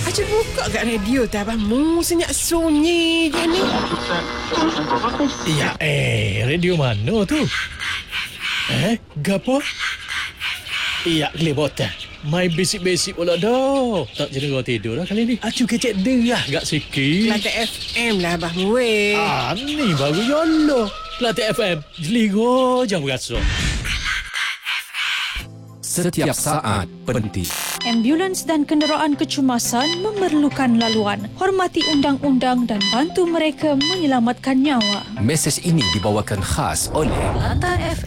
Aja buka kat radio tak abang. Mu senyap sunyi je ni. Ya, radio mana tu? Gapo? Ya, klik botol. Mai basic-basic pula dah. Tak jadi kau tidur dah kali ni. Acu kecek derah gak sikit. Kelantan FM lah abang weh. Ni baru yolo. Kelantan FM. Jeligo jam berasa. Setiap saat penting. Ambulans dan kenderaan kecemasan memerlukan laluan. Hormati undang-undang dan bantu mereka menyelamatkan nyawa. Mesej ini dibawakan khas oleh Kelantan FM.